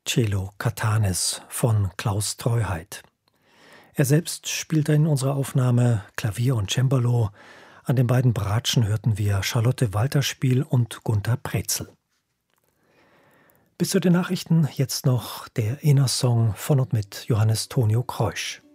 Cello Catanes von Klaus Treuheit. Er selbst spielte in unserer Aufnahme Klavier und Cembalo. An den beiden Bratschen hörten wir Charlotte Walterspiel und Gunther Pretzel. Bis zu den Nachrichten jetzt noch der Inner Song von und mit Johannes Tonio Kreusch.